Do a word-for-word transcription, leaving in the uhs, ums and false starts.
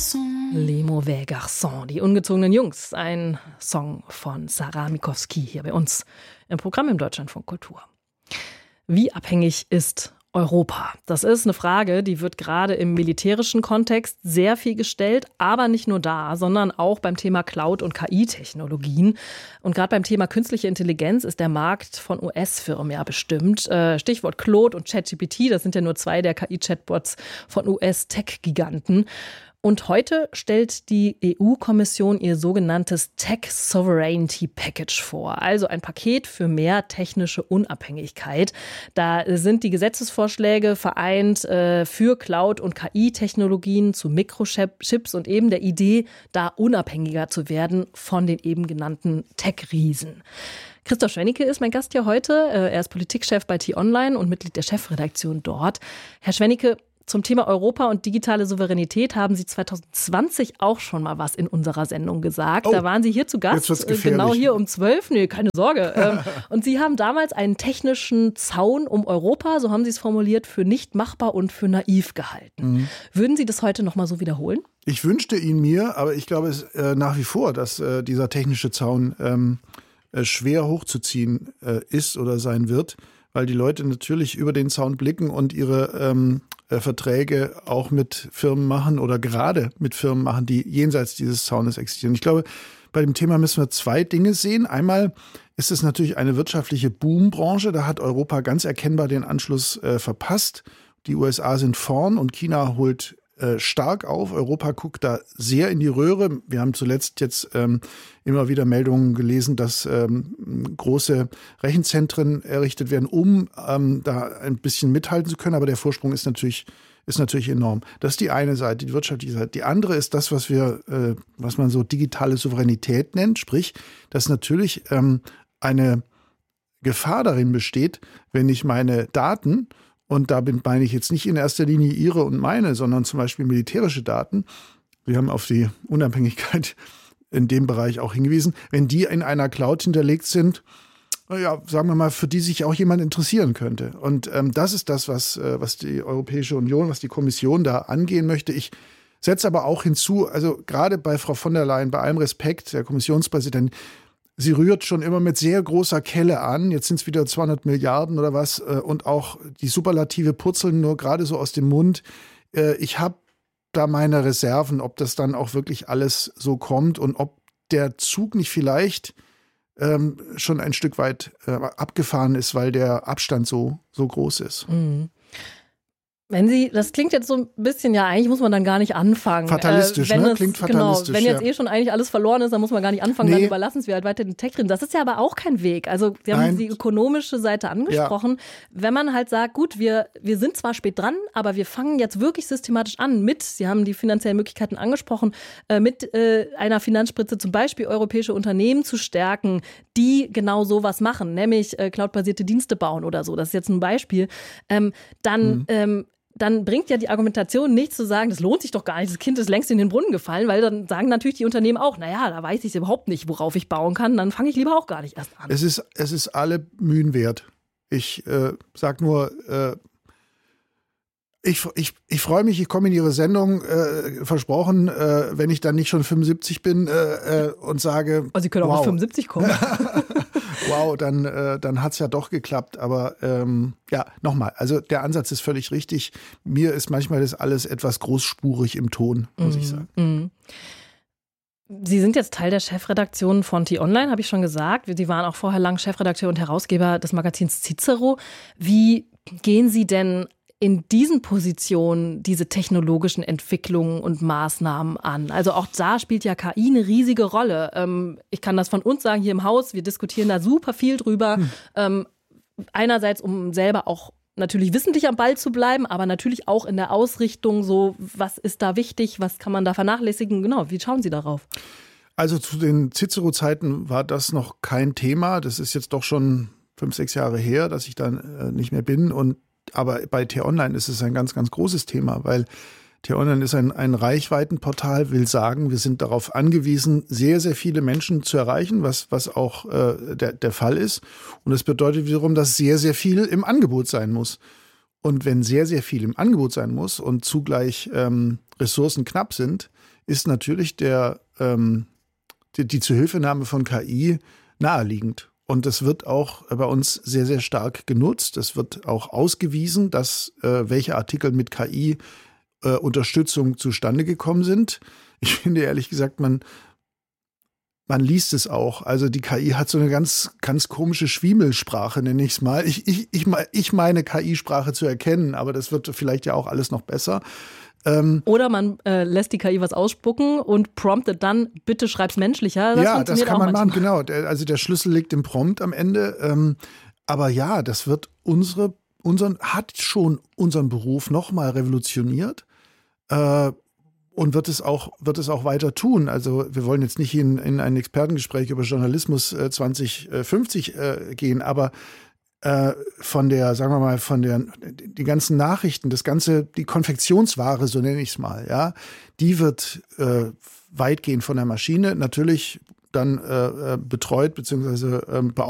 Les Mauvais Garçons, die ungezogenen Jungs. Ein Song von Sarah Mikowski hier bei uns im Programm im Deutschlandfunk Kultur. Wie abhängig ist Europa? Das ist eine Frage, die wird gerade im militärischen Kontext sehr viel gestellt, aber nicht nur da, sondern auch beim Thema Cloud- und K I-Technologien. Und gerade beim Thema künstliche Intelligenz ist der Markt von U S-Firmen ja bestimmt. Stichwort Claude und ChatGPT, das sind ja nur zwei der K I-Chatbots von U S-Tech-Giganten. Und heute stellt die E U-Kommission ihr sogenanntes Tech Sovereignty Package vor, also ein Paket für mehr technische Unabhängigkeit. Da sind die Gesetzesvorschläge vereint äh, für Cloud- und K I-Technologien zu Mikrochips und eben der Idee, da unabhängiger zu werden von den eben genannten Tech-Riesen. Christoph Schwennike ist mein Gast hier heute. Er ist Politikchef bei T-Online und Mitglied der Chefredaktion dort. Herr Schwennike, zum Thema Europa und digitale Souveränität haben Sie zwanzig zwanzig auch schon mal was in unserer Sendung gesagt. Oh, da waren Sie hier zu Gast, genau hier um zwölf. Nee, keine Sorge. Und Sie haben damals einen technischen Zaun um Europa, so haben Sie es formuliert, für nicht machbar und für naiv gehalten. Mhm. Würden Sie das heute noch mal so wiederholen? Ich wünschte ihn mir, aber ich glaube es äh, nach wie vor, dass äh, dieser technische Zaun ähm, äh, schwer hochzuziehen äh, ist oder sein wird, weil die Leute natürlich über den Zaun blicken und ihre ähm, Verträge auch mit Firmen machen oder gerade mit Firmen machen, die jenseits dieses Zaunes existieren. Ich glaube, bei dem Thema müssen wir zwei Dinge sehen. Einmal ist es natürlich eine wirtschaftliche Boombranche. Da hat Europa ganz erkennbar den Anschluss äh, verpasst. Die U S A sind vorn und China holt äh, stark auf. Europa guckt da sehr in die Röhre. Wir haben zuletzt jetzt ähm, immer wieder Meldungen gelesen, dass ähm, große Rechenzentren errichtet werden, um ähm, da ein bisschen mithalten zu können. Aber der Vorsprung ist natürlich, ist natürlich enorm. Das ist die eine Seite, die wirtschaftliche Seite. Die andere ist das, was wir, äh, was man so digitale Souveränität nennt. Sprich, dass natürlich ähm, eine Gefahr darin besteht, wenn ich meine Daten, und da meine ich jetzt nicht in erster Linie Ihre und meine, sondern zum Beispiel militärische Daten. Wir haben auf die Unabhängigkeit in dem Bereich auch hingewiesen. Wenn die in einer Cloud hinterlegt sind, ja, sagen wir mal, für die sich auch jemand interessieren könnte. Und ähm, das ist das, was, äh, was die Europäische Union, was die Kommission da angehen möchte. Ich setze aber auch hinzu, also gerade bei Frau von der Leyen, bei allem Respekt, der Kommissionspräsidentin, sie rührt schon immer mit sehr großer Kelle an. Jetzt sind es wieder zweihundert Milliarden oder was. Und auch die Superlative purzeln nur gerade so aus dem Mund. Ich habe da meine Reserven, ob das dann auch wirklich alles so kommt und ob der Zug nicht vielleicht ähm, schon ein Stück weit äh, abgefahren ist, weil der Abstand so, so groß ist. Mhm. Wenn Sie, das klingt jetzt so ein bisschen, ja, eigentlich muss man dann gar nicht anfangen. Fatalistisch, äh, wenn ne? es, Klingt fatalistisch. Genau, wenn jetzt ja. eh schon eigentlich alles verloren ist, dann muss man gar nicht anfangen, nee. dann überlassen es wir halt weiter den Tech drin. Das ist ja aber auch kein Weg. Also Sie haben Nein. die ökonomische Seite angesprochen. Ja. Wenn man halt sagt, gut, wir, wir sind zwar spät dran, aber wir fangen jetzt wirklich systematisch an mit, Sie haben die finanziellen Möglichkeiten angesprochen, äh, mit äh, einer Finanzspritze zum Beispiel europäische Unternehmen zu stärken, die genau sowas machen, nämlich äh, cloudbasierte Dienste bauen oder so. Das ist jetzt ein Beispiel. Ähm, dann mhm. ähm, dann bringt ja die Argumentation nicht zu sagen, das lohnt sich doch gar nicht, das Kind ist längst in den Brunnen gefallen, weil dann sagen natürlich die Unternehmen auch, naja, da weiß ich überhaupt nicht, worauf ich bauen kann, dann fange ich lieber auch gar nicht erst an. Es ist, es ist alle Mühen wert. Ich äh, sag nur, äh, ich, ich, ich freue mich, ich komme in Ihre Sendung, äh, versprochen, äh, wenn ich dann nicht schon fünfundsiebzig bin äh, äh, und sage, also Sie können auch wow. bis fünfundsiebzig kommen. Wow, dann, äh, dann hat es ja doch geklappt. Aber ähm, ja, nochmal, also der Ansatz ist völlig richtig. Mir ist manchmal das alles etwas großspurig im Ton, muss mm, ich sagen. Mm. Sie sind jetzt Teil der Chefredaktion von T-Online, habe ich schon gesagt. Sie waren auch vorher lang Chefredakteur und Herausgeber des Magazins Cicero. Wie gehen Sie denn in diesen Positionen diese technologischen Entwicklungen und Maßnahmen an? Also auch da spielt ja K I eine riesige Rolle. Ähm, ich kann das von uns sagen, hier im Haus, wir diskutieren da super viel drüber. Hm. Ähm, einerseits, um selber auch natürlich wissentlich am Ball zu bleiben, aber natürlich auch in der Ausrichtung so, was ist da wichtig, was kann man da vernachlässigen? Genau, wie schauen Sie darauf? Also zu den Cicero-Zeiten war das noch kein Thema. Das ist jetzt doch schon fünf, sechs Jahre her, dass ich da äh, nicht mehr bin. Und aber bei T-Online ist es ein ganz, ganz großes Thema, weil T-Online ist ein, ein Reichweitenportal, will sagen, wir sind darauf angewiesen, sehr, sehr viele Menschen zu erreichen, was, was auch äh, der, der Fall ist. Und das bedeutet wiederum, dass sehr, sehr viel im Angebot sein muss. Und wenn sehr, sehr viel im Angebot sein muss und zugleich ähm, Ressourcen knapp sind, ist natürlich der, ähm, die, die Zuhilfenahme von K I naheliegend. Und das wird auch bei uns sehr, sehr stark genutzt. Es wird auch ausgewiesen, dass äh, welche Artikel mit K I-Unterstützung äh, zustande gekommen sind. Ich finde ehrlich gesagt, man, man liest es auch. Also die K I hat so eine ganz, ganz komische Schwiemelsprache, nenne ich es mal. Ich, ich, ich, ich meine K I-Sprache zu erkennen, aber das wird vielleicht ja auch alles noch besser. Ähm, Oder man äh, lässt die K I was ausspucken und promptet dann, bitte schreib's menschlicher. Das ja, das kann man machen, genau. Also der Schlüssel liegt im Prompt am Ende. Ähm, aber ja, das wird unsere, unseren, hat schon unseren Beruf nochmal revolutioniert äh, und wird es auch, wird es auch weiter tun. Also wir wollen jetzt nicht in, in ein Expertengespräch über Journalismus äh, zwanzig fünfzig äh, gehen, aber von der, sagen wir mal, von der, die ganzen Nachrichten, das ganze, die Konfektionsware, so nenne ich es mal, ja, die wird äh, weitgehend von der Maschine natürlich dann äh, betreut bzw. äh, beaufsichtigt